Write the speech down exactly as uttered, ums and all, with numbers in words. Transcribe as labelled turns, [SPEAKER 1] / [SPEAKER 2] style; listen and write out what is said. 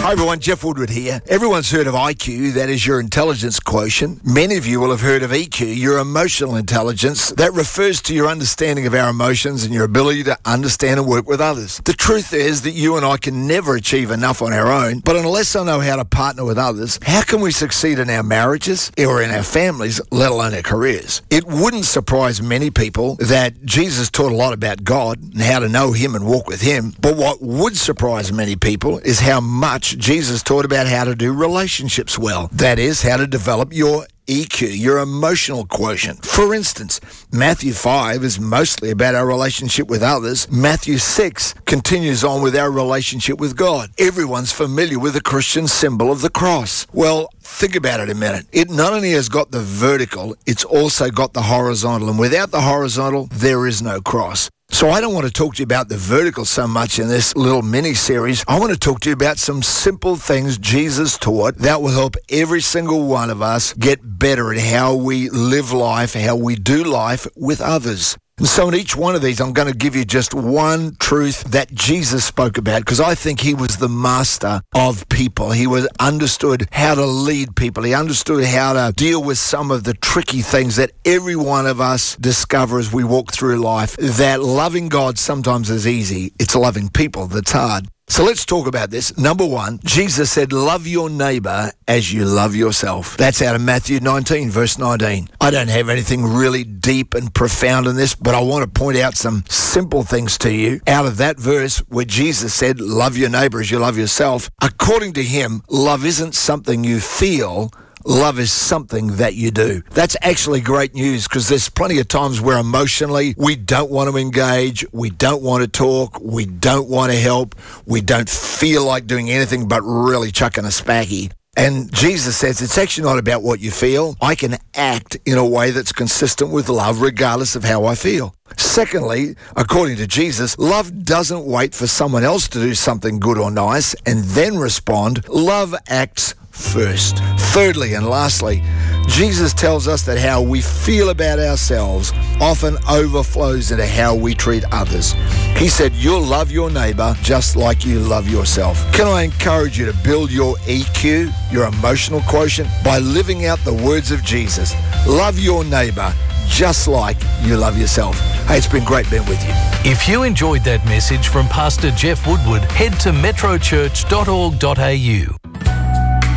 [SPEAKER 1] Hi everyone, Jeff Woodward here. Everyone's heard of I Q, that is your intelligence quotient. Many of you will have heard of E Q, your emotional intelligence. That refers to your understanding of our emotions and your ability to understand and work with others. The truth is that you and I can never achieve enough on our own, but unless I know how to partner with others, how can we succeed in our marriages or in our families, let alone our careers? It wouldn't surprise many people that Jesus taught a lot about God and how to know Him and walk with Him, but what would surprise many people is how much Jesus taught about how to do relationships well. That is, how to develop your E Q, your emotional quotient. For instance, Matthew five is mostly about our relationship with others. Matthew six continues on with our relationship with God. Everyone's familiar with the Christian symbol of the cross. Well, think about it a minute. It not only has got the vertical, it's also got the horizontal. And without the horizontal, there is no cross. So I don't want to talk to you about the vertical so much in this little mini-series. I want to talk to you about some simple things Jesus taught that will help every single one of us get better at how we live life, how we do life with others. And so in each one of these, I'm going to give you just one truth that Jesus spoke about, because I think He was the master of people. He was understood how to lead people. He understood how to deal with some of the tricky things that every one of us discover as we walk through life, that loving God sometimes is easy. It's loving people that's hard. So let's talk about this. Number one, Jesus said, love your neighbor as you love yourself. That's out of Matthew nineteen, verse nineteen. I don't have anything really deep and profound in this, but I want to point out some simple things to you out of that verse where Jesus said, love your neighbor as you love yourself. According to Him, love isn't something you feel. Love is something that you do. That's actually great news, because there's plenty of times where emotionally we don't want to engage, we don't want to talk, we don't want to help, we don't feel like doing anything but really chucking a spacky. And Jesus says it's actually not about what you feel. I can act in a way that's consistent with love regardless of how I feel. Secondly, according to Jesus, love doesn't wait for someone else to do something good or nice and then respond. Love acts first. Thirdly and lastly, Jesus tells us that how we feel about ourselves often overflows into how we treat others. He said, you'll love your neighbor just like you love yourself. Can I encourage you to build your E Q, your emotional quotient, by living out the words of Jesus? Love your neighbor just like you love yourself. Hey, it's been great being with you.
[SPEAKER 2] If you enjoyed that message from Pastor Jeff Woodward, head to metro church dot org dot a u.